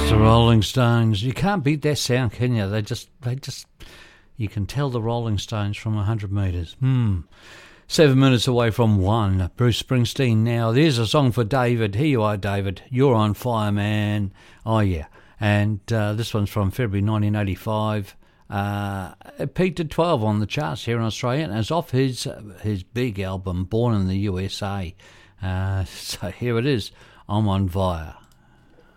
The Rolling Stones. You can't beat their sound, can you? They just, you can tell the Rolling Stones from 100 metres. 7 minutes away from 1. Bruce Springsteen now. There's a song for David. Here you are, David. You're on fire, man. Oh, yeah. And this one's from February 1985. It peaked at 12 on the charts here in Australia, and it's off his big album, Born in the USA. So here it is. I'm on fire.